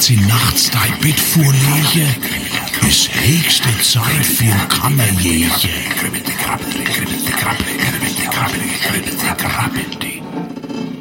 sie nachts dein Bett vorlege, ist höchste Zeit für ein Kammerjäger.